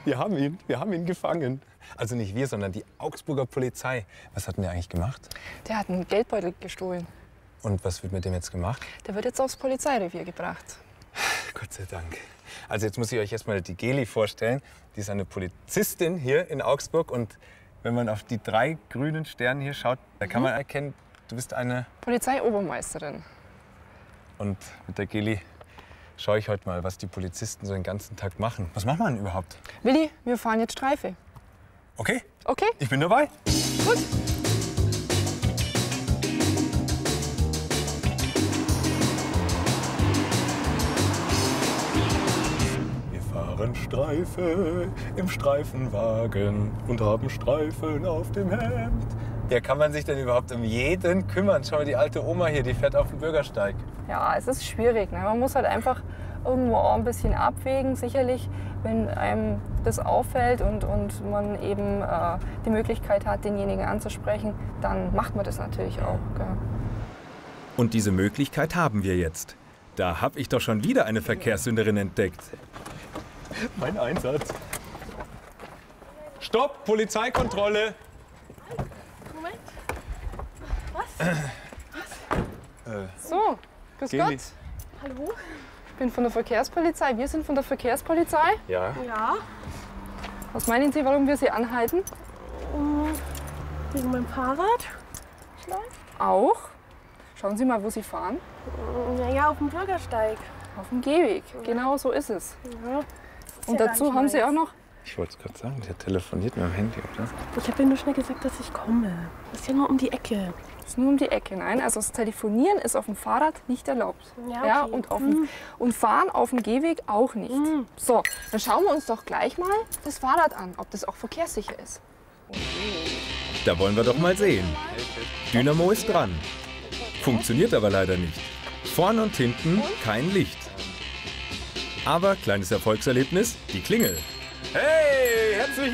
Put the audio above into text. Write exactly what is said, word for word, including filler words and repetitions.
Wir haben ihn, wir haben ihn gefangen. Also nicht wir, sondern die Augsburger Polizei. Was hat denn der eigentlich gemacht? Der hat einen Geldbeutel gestohlen. Und was wird mit dem jetzt gemacht? Der wird jetzt aufs Polizeirevier gebracht. Gott sei Dank. Also jetzt muss ich euch erstmal die Geli vorstellen. Die ist eine Polizistin hier in Augsburg. Und wenn man auf die drei grünen Sterne hier schaut, da kann man erkennen, du bist eine... Polizeiobermeisterin. Und mit der Geli schaue ich heute mal, was die Polizisten so den ganzen Tag machen. Was macht man überhaupt? Willi, wir fahren jetzt Streife. Okay, Okay, ich bin dabei. gut. Wir fahren Streife im Streifenwagen und haben Streifen auf dem Hemd. Ja, kann man sich denn überhaupt um jeden kümmern? Schau mal, die alte Oma hier, die fährt auf dem Bürgersteig. Ja, es ist schwierig. Ne? Man muss halt einfach irgendwo auch ein bisschen abwägen. Sicherlich, wenn einem das auffällt und, und man eben äh, die Möglichkeit hat, denjenigen anzusprechen, dann macht man das natürlich auch. Gell? Und diese Möglichkeit haben wir jetzt. Da habe ich doch schon wieder eine Verkehrssünderin entdeckt. Mein Einsatz. Stopp, Polizeikontrolle. Moment. Was? So, grüß Geli. Gott. Hallo? Ich bin von der Verkehrspolizei. Wir sind von der Verkehrspolizei. Ja. Ja, Was meinen Sie, warum wir Sie anhalten? um, wegen meinem Fahrrad? Auch. Schauen Sie mal, wo Sie fahren. Naja, auf dem Bürgersteig. Auf dem Gehweg. Genau so ist es. Ja. Und dazu haben Sie auch noch... Ich wollte es gerade sagen, der telefoniert mit dem Handy, oder? Ich habe ja nur schnell gesagt, dass ich komme. Das ist ja nur um die Ecke. Das ist nur um die Ecke. Nein, also das Telefonieren ist auf dem Fahrrad nicht erlaubt. Ja, okay. und, auf dem, und Fahren auf dem Gehweg auch nicht. Mhm. So, dann schauen wir uns doch gleich mal das Fahrrad an, ob das auch verkehrssicher ist. Da wollen wir doch mal sehen. Dynamo ist dran. Funktioniert aber leider nicht. Vorn und hinten kein Licht. Aber kleines Erfolgserlebnis, die Klingel. Hey, herzlich